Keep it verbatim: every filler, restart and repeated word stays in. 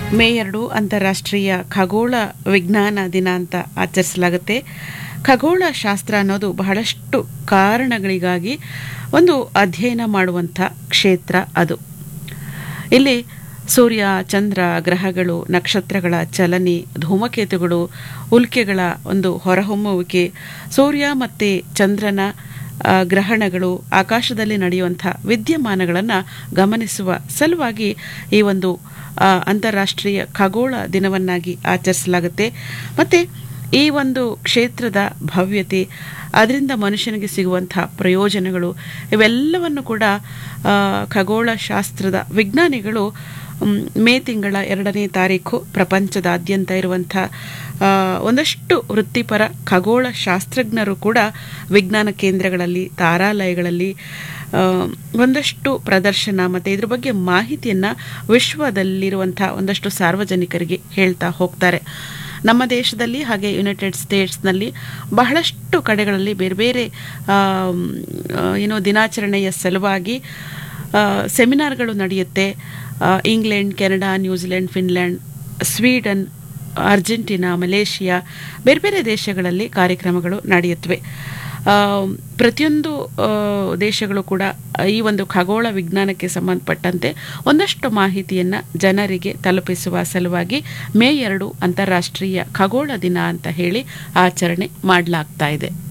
ಮೇ ಎರಡು ಅಂತಾರಾಷ್ಟ್ರೀಯ ಖಗೋಳ ವಿಜ್ಞಾನ ದಿನ ಅಂತ ಆಚರಿಸಲಾಗುತ್ತೆ. ಖಗೋಳ ಶಾಸ್ತ್ರ ಅನ್ನೋದು ಬಹಳಷ್ಟು ಕಾರಣಗಳಿಗಾಗಿ ಒಂದು ಅಧ್ಯಯನ ಮಾಡುವಂಥ ಕ್ಷೇತ್ರ ಅದು. ಇಲ್ಲಿ ಸೂರ್ಯ, ಚಂದ್ರ, ಗ್ರಹಗಳು, ನಕ್ಷತ್ರಗಳ ಚಲನೆ, ಧೂಮಕೇತುಗಳು, ಉಲ್ಕೆಗಳ ಒಂದು ಹೊರಹೊಮ್ಮುವಿಕೆ, ಸೂರ್ಯ ಮತ್ತು ಚಂದ್ರನ ಗ್ರಹಣಗಳು, ಆಕಾಶದಲ್ಲಿ ನಡೆಯುವಂಥ ವಿದ್ಯಮಾನಗಳನ್ನು ಗಮನಿಸುವ ಸಲುವಾಗಿ ಈ ಒಂದು ಅಂತಾರಾಷ್ಟ್ರೀಯ ಖಗೋಳ ದಿನವನ್ನಾಗಿ ಆಚರಿಸಲಾಗುತ್ತೆ. ಮತ್ತು ಈ ಒಂದು ಕ್ಷೇತ್ರದ ಭವ್ಯತೆ, ಅದರಿಂದ ಮನುಷ್ಯನಿಗೆ ಸಿಗುವಂಥ ಪ್ರಯೋಜನಗಳು, ಇವೆಲ್ಲವನ್ನು ಕೂಡ ಖಗೋಳ ಶಾಸ್ತ್ರದ ವಿಜ್ಞಾನಿಗಳು ಮೇ ತಿಂಗಳ ಎರಡನೇ ತಾರೀಕು ಪ್ರಪಂಚದಾದ್ಯಂತ ಇರುವಂಥ ಒಂದಷ್ಟು ವೃತ್ತಿಪರ ಖಗೋಳ ಶಾಸ್ತ್ರಜ್ಞರು ಕೂಡ ವಿಜ್ಞಾನ ಕೇಂದ್ರಗಳಲ್ಲಿ, ತಾರಾಲಯಗಳಲ್ಲಿ ಒಂದಷ್ಟು ಪ್ರದರ್ಶನ ಮತ್ತು ಇದ್ರ ಬಗ್ಗೆ ಮಾಹಿತಿಯನ್ನು ವಿಶ್ವದಲ್ಲಿರುವಂಥ ಒಂದಷ್ಟು ಸಾರ್ವಜನಿಕರಿಗೆ ಹೇಳ್ತಾ ಹೋಗ್ತಾರೆ. ನಮ್ಮ ದೇಶದಲ್ಲಿ ಹಾಗೆ ಯುನೈಟೆಡ್ ಸ್ಟೇಟ್ಸ್ನಲ್ಲಿ ಬಹಳಷ್ಟು ಕಡೆಗಳಲ್ಲಿ ಬೇರೆ ಬೇರೆ ಏನೋ ದಿನಾಚರಣೆಯ ಸಲುವಾಗಿ ಸೆಮಿನಾರ್ಗಳು ನಡೆಯುತ್ತೆ. England, Canada, New Zealand, Finland, Sweden, Argentina, Malaysia, ಬೇರೆ ಬೇರೆ ದೇಶಗಳಲ್ಲಿ ಕಾರ್ಯಕ್ರಮಗಳು ನಡೆಯುತ್ತವೆ. ಪ್ರತಿಯೊಂದು ದೇಶಗಳು ಕೂಡ ಈ ಒಂದು ಖಗೋಳ ವಿಜ್ಞಾನಕ್ಕೆ ಸಂಬಂಧಪಟ್ಟಂತೆ ಒಂದಷ್ಟು ಮಾಹಿತಿಯನ್ನು ಜನರಿಗೆ ತಲುಪಿಸುವ ಸಲುವಾಗಿ ಮೇ ಎರಡು ಅಂತಾರಾಷ್ಟ್ರೀಯ ಖಗೋಳ ದಿನ ಅಂತ ಹೇಳಿ ಆಚರಣೆ ಮಾಡಲಾಗ್ತಾ ಇದೆ.